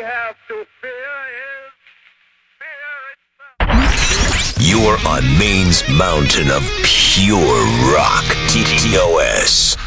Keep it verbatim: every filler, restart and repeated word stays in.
have to fear is fear itself. You're on Maine's mountain of pure rock. T T O S.